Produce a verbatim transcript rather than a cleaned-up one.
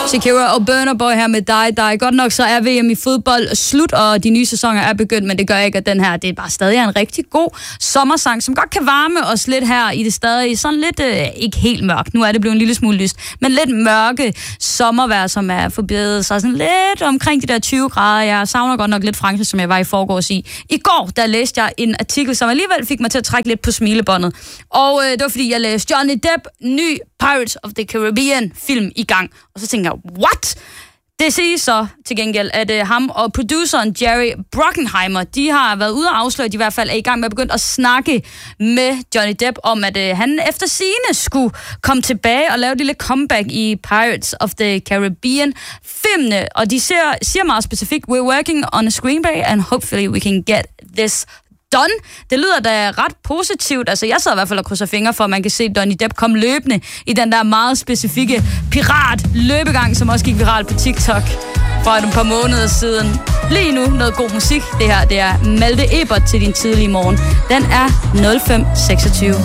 Shakira og Burna Boy her med dig, dig. Godt nok så er V M i fodbold slut, og de nye sæsoner er begyndt, men det gør ikke, at den her, det er bare stadig en rigtig god sommersang, som godt kan varme os lidt her i det stadig. Sådan lidt, øh, ikke helt mørkt, nu er det blevet en lille smule lyst, men lidt mørke sommervejr, som er forbedret sig sådan lidt omkring de der tyve grader. Jeg savner godt nok lidt Frankrig, som jeg var i forgårs i. I går, der læste jeg en artikel, som alligevel fik mig til at trække lidt på smilebåndet. Og øh, det var fordi, jeg læste Johnny Depp, ny Pirates of the Caribbean film i gang. Og så tænker jeg, what? Det siges så til gengæld, at øh, ham og produceren Jerry Bruckheimer, de har været ude og afsløre, at de i hvert fald er i gang med at begynde at snakke med Johnny Depp om, at øh, han efter sigende skulle komme tilbage og lave et lille comeback i Pirates of the Caribbean filmene. Og de siger, siger meget specifikt, we're working on a screenplay and hopefully we can get this done. Det lyder da ret positivt. Altså, jeg sidder i hvert fald og krydser fingre for, at man kan se Johnny Depp komme løbende i den der meget specifikke pirat-løbegang, som også gik viralt på TikTok for et par måneder siden. Lige nu noget god musik. Det her, det er Malte Ebert til din tidlige morgen. Den er nul fem seksogtyve.